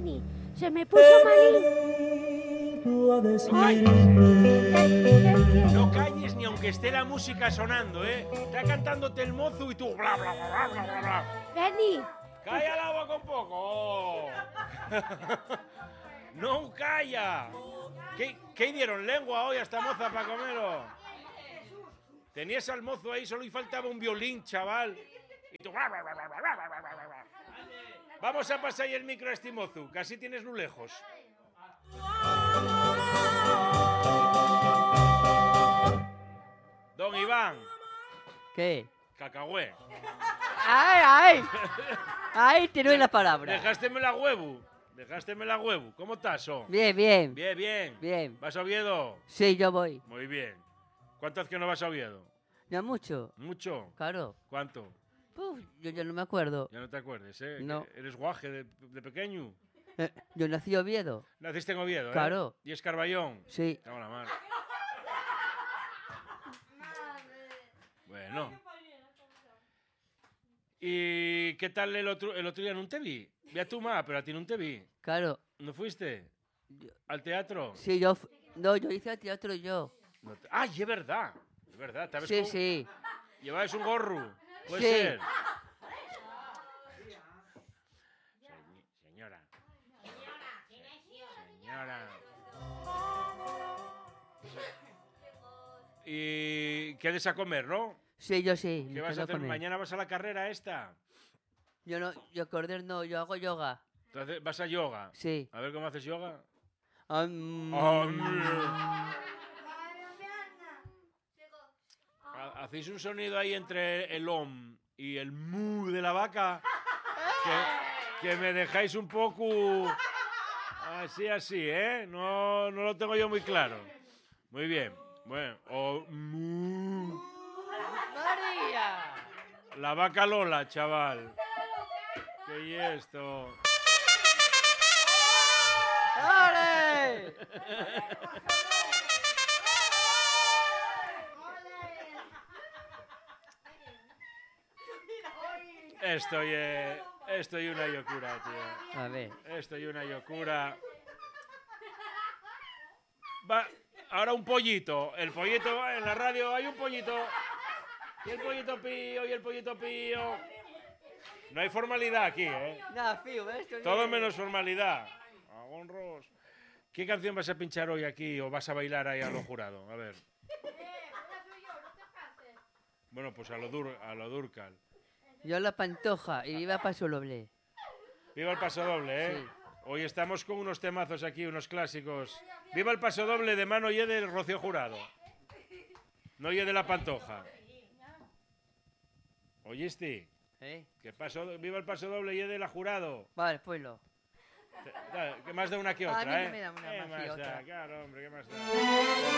Benny. Se me puso malín. No calles ni aunque esté la música sonando, ¿eh? Está cantándote el mozo y tú bla, bla, bla, bla, bla, bla. Benny. ¡Calla la boca un poco! ¡No calla! ¿Qué dieron lengua hoy a esta moza para comerlo? Tenías al mozo ahí, solo y faltaba un violín, chaval. Y tú... Vamos a pasar ahí el micro a este mozo, que así tienes lo lejos. Don Iván. ¿Qué? Cacahué. ¡Ay! ¡Ay! Te doy la palabra. Dejásteme la huevo. ¿Cómo estás, oh? Bien, bien. Bien. ¿Vas a Oviedo? Sí, yo voy. Muy bien. ¿Cuánto hace que no vas a Oviedo? No mucho. ¿Mucho? Claro. ¿Cuánto? Yo ya no me acuerdo. Ya no te acuerdes, ¿eh? No. ¿Eres guaje de pequeño? Yo nací en Oviedo. Naciste en Oviedo, ¿eh? Claro. ¿Y es Carballón? Sí. Cago en la mar. Bueno. ¿Y qué tal el otro día? No te vi. Vi a tu ma, pero a ti no te vi. Claro. ¿No fuiste? ¿Al teatro? Sí, yo hice el teatro yo. No te... ¡Ay, es verdad! Es verdad. Sí. Llevabas un gorro. ¿Puede Sí. ser? Señora. ¿Y qué des a comer, no? Sí, yo sí. ¿Qué vas a hacer? ¿Mañana vas a la carrera esta? Yo correr no, yo hago yoga. Entonces, ¿vas a yoga? Sí. A ver cómo haces yoga. Hacéis un sonido ahí entre el om y el mu de la vaca que me dejáis un poco así, ¿eh? No lo tengo yo muy claro. Muy bien. Bueno, mu. ¡María! La vaca Lola, chaval. ¿Qué es esto? ¡Ole! Estoy una locura, tío. A ver. Estoy una locura. Va, ahora un pollito. El pollito, en la radio hay un pollito. Y el pollito pío. No hay formalidad aquí, ¿eh? No, fío, ¿ves? Todo menos formalidad. Agonros. ¿Qué canción vas a pinchar hoy aquí o vas a bailar ahí a lo jurado? A ver. Bueno, pues a lo Durcal. Yo la Pantoja y viva Paso Doble. Viva el Paso Doble, ¿eh? Sí. Hoy estamos con unos temazos aquí, unos clásicos. Viva el Paso Doble de mano y de Rocío Jurado. No y de la Pantoja. ¿Oíste? Viva el Paso Doble y de la Jurado. Vale, pues lo. Que más da una que otra, A mí ¿eh? me da una más que otra. Claro, hombre, ¿qué más da?